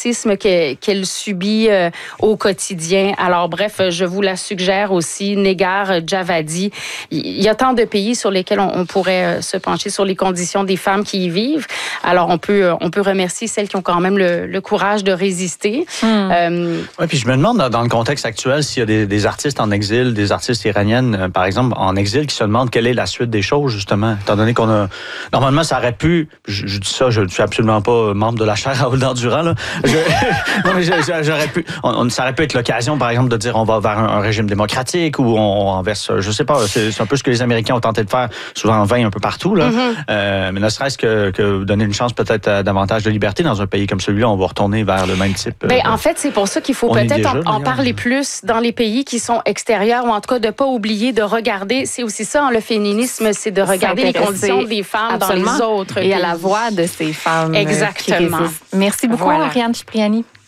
racisme qu'elle subit au quotidien. Alors bref, je vous la suggère aussi, Negar Djawadi. Il y a tant de pays sur lesquels on pourrait se pencher sur les conditions des femmes qui y vivent. Alors on peut remercier celles qui ont quand même le courage de résister. Oui, puis je me demande dans le contexte actuel s'il y a des artistes en exil, des artistes iraniennes par exemple en exil qui se demandent quelle est la suite des choses justement, étant donné qu'on a normalement ça aurait pu, je dis ça, je ne suis absolument pas membre de la chaire à Raoul-Dandurand là. Non mais j'aurais pu, ça aurait pu être l'occasion par exemple de dire on va vers un régime démocratique ou on renverse, je sais pas, c'est un peu ce que les Américains ont tenté de faire souvent en vain un peu partout là. Mais ne serait-ce que donner une chance peut-être à davantage de liberté dans un pays comme celui-là, on va retourner vers le même type. En fait, c'est pour ça qu'il faut peut-être en parler plus dans les pays qui sont extérieurs ou en tout cas de pas oublier de regarder. C'est aussi ça, le féminisme, c'est de regarder les conditions des femmes dans les autres pays. Et à la voix de ces femmes. Exactement. Merci beaucoup, Ariane Cipriani.